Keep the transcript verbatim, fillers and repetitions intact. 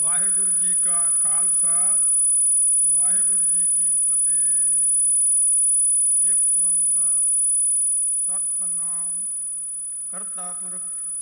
ਵਾਹਿਗੁਰੂ ਜੀ ਕਾ ਖਾਲਸਾ, ਵਾਹਿਗੁਰੂ ਜੀ ਕੀ ਫਤਿਹ। ਇੱਕ ਓੰਕਾਰ ਸਤਿਨਾਮ ਕਰਤਾ ਪੁਰਖ